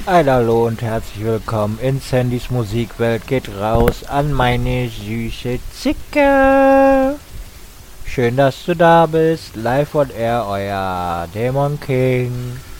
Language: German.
Hallo und herzlich willkommen in Sandys Musikwelt. Geht raus an meine süße Zicke. Schön, dass du da bist. Live on Air, euer Dämon King.